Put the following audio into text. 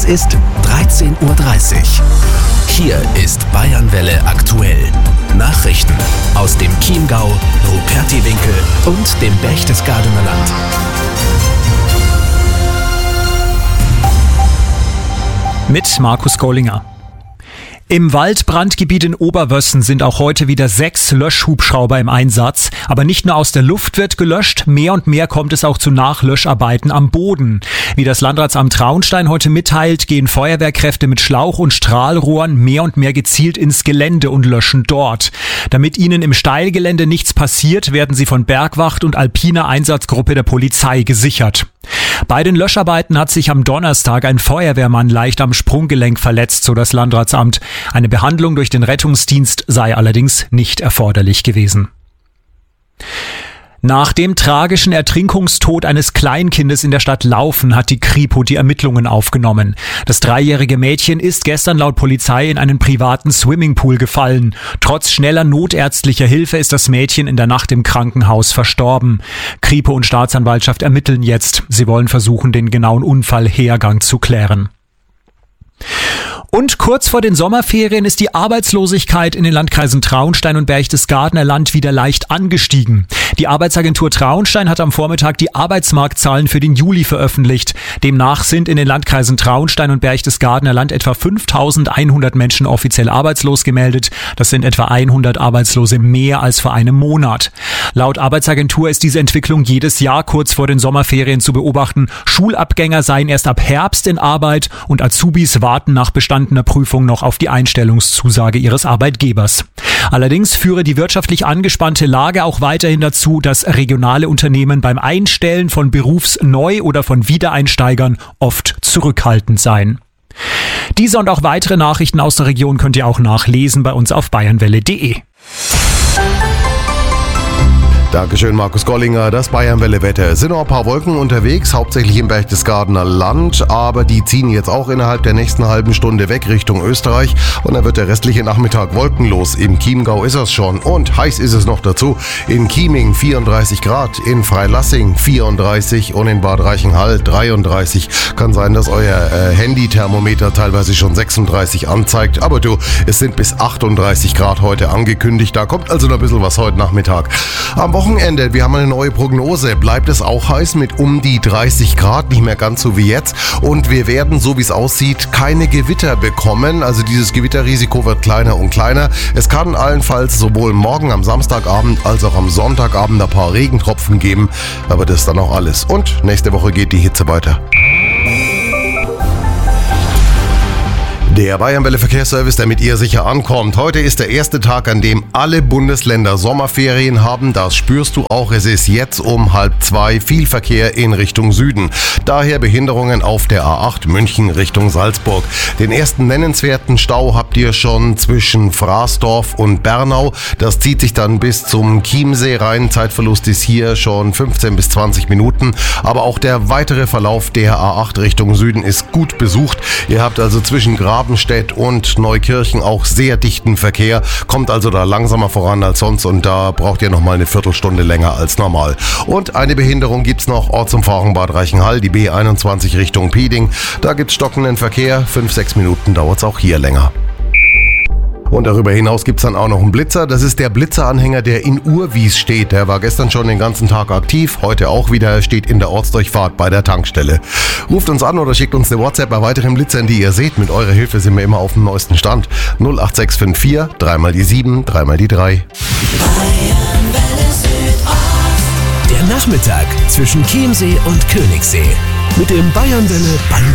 Es ist 13:30 Uhr. Hier ist Bayernwelle aktuell. Nachrichten aus dem Chiemgau, Rupertiwinkel und dem Berchtesgadener Land. Mit Markus Gollinger. Im Waldbrandgebiet in Oberwössen sind auch heute wieder 6 Löschhubschrauber im Einsatz. Aber nicht nur aus der Luft wird gelöscht, mehr und mehr kommt es auch zu Nachlöscharbeiten am Boden. Wie das Landratsamt Traunstein heute mitteilt, gehen Feuerwehrkräfte mit Schlauch- und Strahlrohren mehr und mehr gezielt ins Gelände und löschen dort. Damit ihnen im Steilgelände nichts passiert, werden sie von Bergwacht und alpiner Einsatzgruppe der Polizei gesichert. Bei den Löscharbeiten hat sich am Donnerstag ein Feuerwehrmann leicht am Sprunggelenk verletzt, so das Landratsamt. Eine Behandlung durch den Rettungsdienst sei allerdings nicht erforderlich gewesen. Nach dem tragischen Ertrinkungstod eines Kleinkindes in der Stadt Laufen hat die Kripo die Ermittlungen aufgenommen. Das 3-jährige Mädchen ist gestern laut Polizei in einen privaten Swimmingpool gefallen. Trotz schneller notärztlicher Hilfe ist das Mädchen in der Nacht im Krankenhaus verstorben. Kripo und Staatsanwaltschaft ermitteln jetzt. Sie wollen versuchen, den genauen Unfallhergang zu klären. Und kurz vor den Sommerferien ist die Arbeitslosigkeit in den Landkreisen Traunstein und Berchtesgadener Land wieder leicht angestiegen. Die Arbeitsagentur Traunstein hat am Vormittag die Arbeitsmarktzahlen für den Juli veröffentlicht. Demnach sind in den Landkreisen Traunstein und Berchtesgadener Land etwa 5.100 Menschen offiziell arbeitslos gemeldet. Das sind etwa 100 Arbeitslose mehr als vor einem Monat. Laut Arbeitsagentur ist diese Entwicklung jedes Jahr kurz vor den Sommerferien zu beobachten. Schulabgänger seien erst ab Herbst in Arbeit und Azubis warten nach bestandener Prüfung noch auf die Einstellungszusage ihres Arbeitgebers. Allerdings führe die wirtschaftlich angespannte Lage auch weiterhin dazu, dass regionale Unternehmen beim Einstellen von Berufsneu- oder von Wiedereinsteigern oft zurückhaltend seien. Diese und auch weitere Nachrichten aus der Region könnt ihr auch nachlesen bei uns auf bayernwelle.de. Dankeschön, Markus Gollinger. Das Bayernwelle-Wetter. Es sind noch ein paar Wolken unterwegs, hauptsächlich im Berchtesgadener Land, aber die ziehen jetzt auch innerhalb der nächsten halben Stunde weg Richtung Österreich und dann wird der restliche Nachmittag wolkenlos. Im Chiemgau ist es schon und heiß ist es noch dazu. In Chieming 34 Grad, in Freilassing 34 und in Bad Reichenhall 33. Kann sein, dass euer Handy-Thermometer teilweise schon 36 anzeigt, aber du, es sind bis 38 Grad heute angekündigt. Da kommt also noch ein bisschen was heute Nachmittag. Am Wochenende, wir haben eine neue Prognose, bleibt es auch heiß mit um die 30 Grad, nicht mehr ganz so wie jetzt. Und wir werden, so wie es aussieht, keine Gewitter bekommen. Also dieses Gewitterrisiko wird kleiner und kleiner. Es kann allenfalls sowohl morgen am Samstagabend als auch am Sonntagabend ein paar Regentropfen geben. Aber das ist dann auch alles. Und nächste Woche geht die Hitze weiter. Der Bayernwelle Verkehrsservice, der mit ihr sicher ankommt. Heute ist der erste Tag, an dem alle Bundesländer Sommerferien haben. Das spürst du auch. Es ist jetzt um 1:30 viel Verkehr in Richtung Süden. Daher Behinderungen auf der A8 München Richtung Salzburg. Den ersten nennenswerten Stau habt ihr schon zwischen Fraßdorf und Bernau. Das zieht sich dann bis zum Chiemsee rein. Zeitverlust ist hier schon 15 bis 20 Minuten. Aber auch der weitere Verlauf der A8 Richtung Süden ist gut besucht. Ihr habt also zwischen Grabenstedt und Neukirchen auch sehr dichten Verkehr, kommt also da langsamer voran als sonst und da braucht ihr nochmal eine Viertelstunde länger als normal. Und eine Behinderung gibt's noch, Ortsumfahrung Bad Reichenhall, die B21 Richtung Pieding. Da gibt's stockenden Verkehr, 5-6 Minuten dauert's auch hier länger. Und darüber hinaus gibt's dann auch noch einen Blitzer. Das ist der Blitzeranhänger, der in Urwies steht. Der war gestern schon den ganzen Tag aktiv, heute auch wieder. Er steht in der Ortsdurchfahrt bei der Tankstelle. Ruft uns an oder schickt uns eine WhatsApp bei weiteren Blitzern, die ihr seht. Mit eurer Hilfe sind wir immer auf dem neuesten Stand. 08654 3 die 7 3 die 3. Der Nachmittag zwischen Chiemsee und Königssee mit dem Bayernwelle